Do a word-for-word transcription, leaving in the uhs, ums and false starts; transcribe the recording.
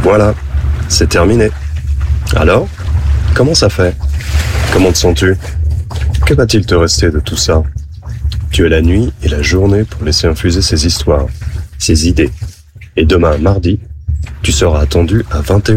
Voilà, c'est terminé. Alors, comment ça fait? Comment te sens-tu? Que va-t-il te rester de tout ça? Tu as la nuit et la journée pour laisser infuser ces histoires, ces idées. Et demain, mardi, tu seras attendu à vingt et une heures.